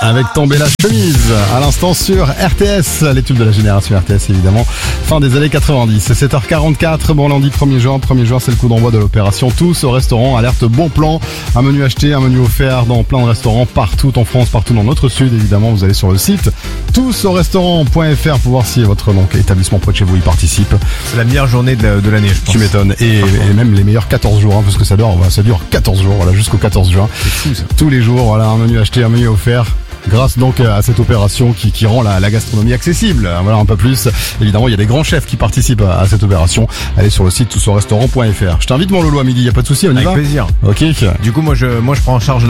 avec Tomber la chemise. À l'instant sur RTS, les tubes de la génération RTS évidemment. Fin des années 90. C'est 7h44. Bon lundi 1er juin. 1er juin, c'est le coup d'envoi de l'opération Tous au restaurant. Alerte bon plan. Un menu acheté, un menu offert dans plein de restaurants partout en France, partout dans notre sud. Évidemment, vous allez sur le site tousaurestaurant.fr pour voir si votre établissement près de chez vous y participe. C'est la meilleure journée de l'année, je pense. Tu m'étonnes. Et même les meilleurs 14 jours, parce que ça dure 14 jours, voilà, jusqu'au 14 juin. C'est fou, ça. Tous les jours, voilà, un menu acheté, un menu offert. Grâce donc à cette opération qui rend la gastronomie accessible. Voilà, un peu plus. Évidemment, il y a des grands chefs qui participent à cette opération. Allez sur le site tousaurestaurant.fr. Je t'invite mon Lolo à midi, y a pas de souci, on y va. Avec plaisir. Ok. Du coup, moi je prends en charge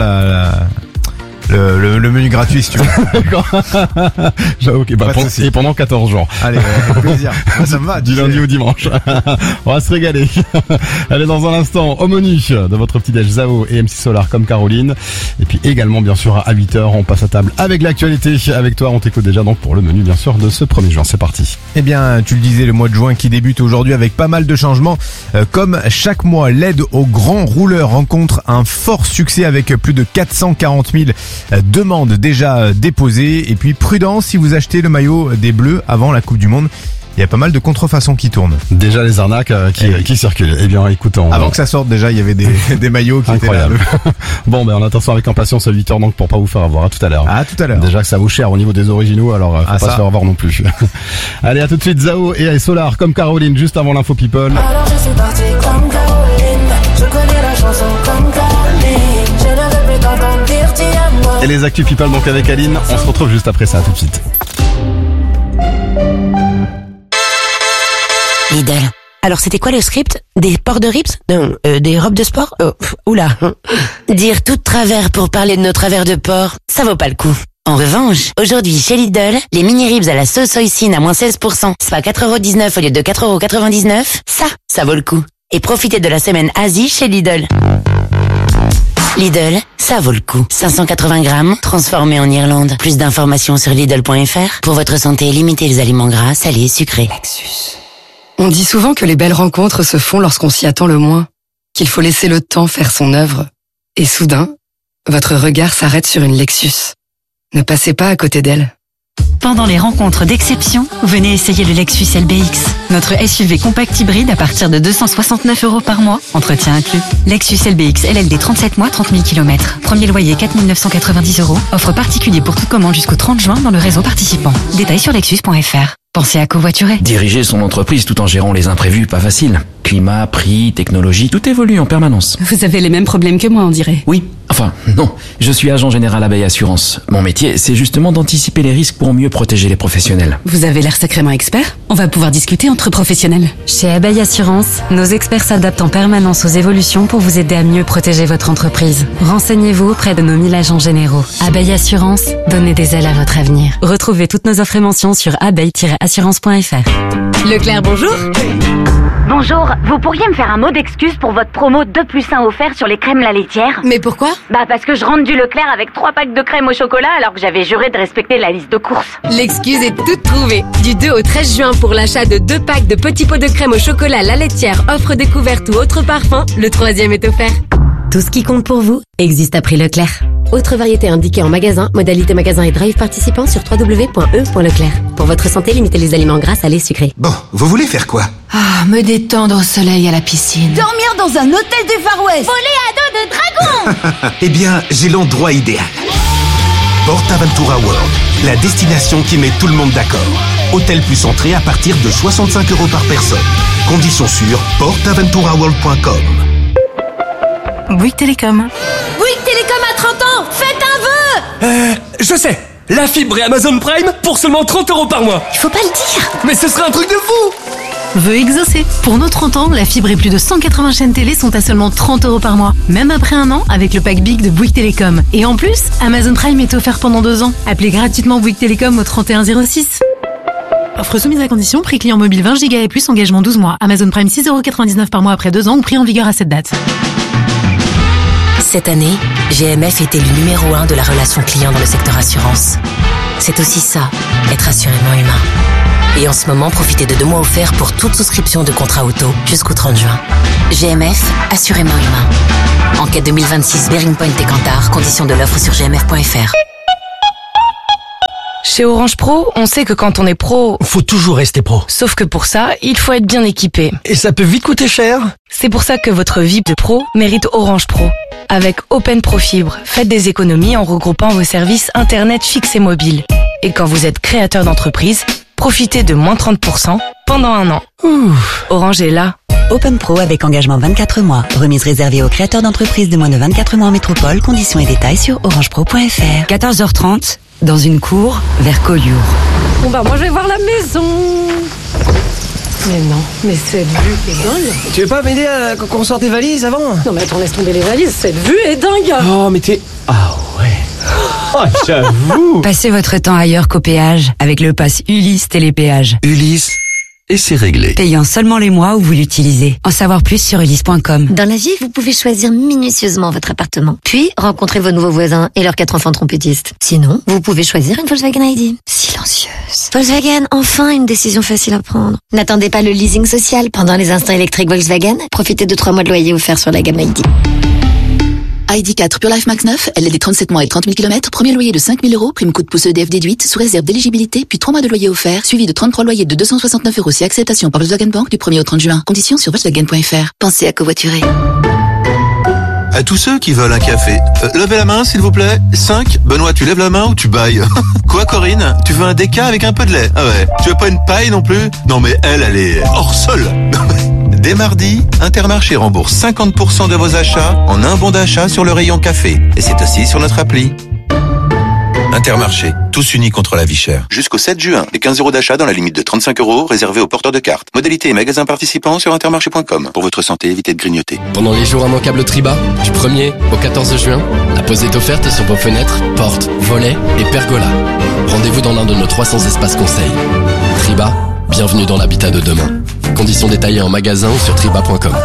le menu gratuit, si tu veux. D'accord. Ok, bah, et pendant 14 jours. Allez, avec plaisir. Moi, ça me va. Du lundi au dimanche. On va se régaler. Allez, dans un instant, au menu de votre petit-déj, Zao et MC Solar comme Caroline. Et puis également, bien sûr, à 8h, on passe à table avec l'actualité. Avec toi, on t'écoute déjà donc pour le menu, bien sûr, de ce 1er juin. C'est parti. Eh bien, tu le disais, le mois de juin qui débute aujourd'hui avec pas mal de changements. Comme chaque mois, l'aide aux grands rouleurs rencontre un fort succès avec plus de 440 000 demandes déjà déposées. Et puis prudence si vous achetez le maillot des Bleus avant la Coupe du Monde. Il y a pas mal de contrefaçons qui tournent. Déjà les arnaques qui circulent. Eh bien, écoute, avant que ça sorte, déjà, il y avait des maillots qui incroyable. étaient là. Bon, ben, on attend avec impatience à 8h donc pour pas vous faire avoir. À tout à l'heure. À tout à l'heure. Déjà que ça vaut cher au niveau des originaux, alors faut pas se faire avoir non plus. Allez, à tout de suite, Zao et Solar comme Caroline juste avant l'info people. Alors je suis parti comme Caroline, je connais la chanson comme Caroline, je ne veux plus t'entendre dire tu aimes moi. Et les actus people donc avec Aline, on se retrouve juste après ça, à tout de suite. Lidl. Alors c'était quoi le script? Des ports de rips? Non, des robes de sport? Oula. Dire tout de travers pour parler de nos travers de porc, ça vaut pas le coup. En revanche, aujourd'hui chez Lidl, les mini ribs à la sauce hoisin à moins 16%, soit 4,19€ au lieu de 4,99€, ça vaut le coup. Et profitez de la semaine Asie chez Lidl. Lidl, ça vaut le coup. 580 grammes, transformés en Irlande. Plus d'informations sur Lidl.fr. Pour votre santé, limitez les aliments gras, salés, sucrés. Lexus. On dit souvent que les belles rencontres se font lorsqu'on s'y attend le moins, qu'il faut laisser le temps faire son œuvre. Et soudain, votre regard s'arrête sur une Lexus. Ne passez pas à côté d'elle. Pendant les rencontres d'exception, venez essayer le Lexus LBX. Notre SUV compact hybride à partir de 269€ par mois, entretien inclus. Lexus LBX LLD 37 mois, 30 000 km. Premier loyer 4 990€. Offre particulier pour toute commande jusqu'au 30 juin dans le réseau participant. Détails sur lexus.fr. Pensez à covoiturer. Diriger son entreprise tout en gérant les imprévus, pas facile. Climat, prix, technologie, tout évolue en permanence. Vous avez les mêmes problèmes que moi, on dirait. Oui, enfin, non. Je suis agent général Abeille Assurance. Mon métier, c'est justement d'anticiper les risques pour mieux protéger les professionnels. Vous avez l'air sacrément expert. On va pouvoir discuter entre professionnels. Chez Abeille Assurance, nos experts s'adaptent en permanence aux évolutions pour vous aider à mieux protéger votre entreprise. Renseignez-vous auprès de nos 1000 agents généraux. Abeille Assurance, donnez des ailes à votre avenir. Retrouvez toutes nos offres et mentions sur abeille-assurance.fr. Leclerc, bonjour. Bonjour, vous pourriez me faire un mot d'excuse pour votre promo 2+1 offert sur les crèmes La Laitière? Mais pourquoi? Parce que je rentre du Leclerc avec 3 packs de crème au chocolat alors que j'avais juré de respecter la liste de courses. L'excuse est toute trouvée. Du 2 au 13 juin pour l'achat de 2 packs de petits pots de crème au chocolat La Laitière, offre découverte ou autre parfum, le 3e est offert. Tout ce qui compte pour vous existe à prix Leclerc. Autre variété indiquée en magasin, modalité magasin et drive participants sur www.e.leclerc. Pour votre santé, limitez les aliments gras, salés, sucrés. Bon, vous voulez faire quoi? Me détendre au soleil à la piscine. Dormir dans un hôtel du Far West. Voler à dos de dragon. Eh bien, j'ai l'endroit idéal. PortAventura World, la destination qui met tout le monde d'accord. Hôtel plus entrée à partir de 65€ par personne. Conditions sur portaventuraworld.com. Bouygues Télécom. Bouygues Télécom a 30 ans. Faites un vœu. Je sais. La fibre et Amazon Prime pour seulement 30€ par mois. Il faut pas le dire. Mais ce serait un truc de fou. Vœu exaucé. Pour nos 30 ans, la fibre et plus de 180 chaînes télé sont à seulement 30€ par mois. Même après un an, avec le pack Big de Bouygues Télécom. Et en plus, Amazon Prime est offert pendant 2 ans. Appelez gratuitement Bouygues Télécom au 3106. Offre soumise à condition, prix client mobile 20 Go et plus, engagement 12 mois. Amazon Prime 6,99€ par mois après 2 ans ou prix en vigueur à cette date. Cette année, GMF est élu numéro 1 de la relation client dans le secteur assurance. C'est aussi ça, être assurément humain. Et en ce moment, profitez de 2 mois offerts pour toute souscription de contrat auto jusqu'au 30 juin. GMF, assurément humain. Enquête 2026, Bearing Point et Kantar, conditions de l'offre sur gmf.fr. Chez Orange Pro, on sait que quand on est pro... Faut toujours rester pro. Sauf que pour ça, il faut être bien équipé. Et ça peut vite coûter cher. C'est pour ça que votre vie de pro mérite Orange Pro. Avec Open Pro Fibre, faites des économies en regroupant vos services Internet fixes et mobiles. Et quand vous êtes créateur d'entreprise, profitez de moins 30% pendant 1 an. Orange est là. Open Pro avec engagement 24 mois. Remise réservée aux créateurs d'entreprises de moins de 24 mois en métropole. Conditions et détails sur orangepro.fr. 14h30, dans une cour, vers Collioure. Bon bah moi je vais voir la maison. Mais non, mais cette vue est dingue. Tu veux pas m'aider à qu'on sorte tes valises avant? Non mais attends, laisse tomber les valises, cette vue est dingue. Oh mais t'es... Ah ouais. Oh j'avoue. Passez votre temps ailleurs qu'au péage avec le pass Ulysse Télépéage. Ulysse, et c'est réglé. Payant seulement les mois où vous l'utilisez. En savoir plus sur ulysse.com. Dans la vie, vous pouvez choisir minutieusement votre appartement, puis rencontrer vos nouveaux voisins et leurs 4 enfants trompettistes. Sinon, vous pouvez choisir une Volkswagen ID. Silencieuse. Volkswagen, enfin une décision facile à prendre. N'attendez pas le leasing social pendant les instants électriques Volkswagen. Profitez de 3 mois de loyer offerts sur la gamme ID. ID4 Pure Life Max 9, elle est des 37 mois et 30 000 km, premier loyer de 5 000 €, prime coût de pouce EDF déduite, sous réserve d'éligibilité, puis 3 mois de loyer offert, suivi de 33 loyers de 269 € si acceptation par Volkswagen Bank du 1er au 30 juin. Conditions sur Volkswagen.fr. Pensez à covoiturer. À tous ceux qui veulent un café, levez la main s'il vous plaît. 5. Benoît, tu lèves la main ou tu bailles? Quoi Corinne? Tu veux un déca avec un peu de lait? Ah ouais. Tu veux pas une paille non plus? Non mais elle est hors sol. Dès mardi, Intermarché rembourse 50% de vos achats en un bon d'achat sur le rayon café. Et c'est aussi sur notre appli. Intermarché, tous unis contre la vie chère. Jusqu'au 7 juin, les 15 € d'achat dans la limite de 35 € réservés aux porteurs de cartes. Modalité et magasins participants sur intermarché.com. Pour votre santé, évitez de grignoter. Pendant les jours immanquables Triba, du 1er au 14 juin, la pose est offerte sur vos fenêtres, portes, volets et pergolas. Rendez-vous dans l'un de nos 300 espaces conseils. Triba, bienvenue dans l'habitat de demain. Conditions détaillées en magasin ou sur triba.com.